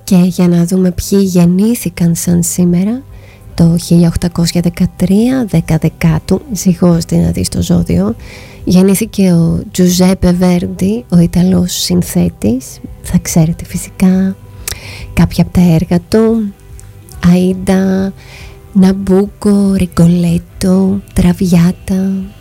Και για να δούμε ποιοι γεννήθηκαν σαν σήμερα, το 1813, 10 Δεκάτου, ζυγός δηλαδή στο ζώδιο, γεννήθηκε ο Τζουζέπε Βέρντι, ο Ιταλός συνθέτης. Θα ξέρετε φυσικά κάποια από τα έργα του: Αΐντα, Ναμπούκο, Ριγκολέτο, Τραβιάτα,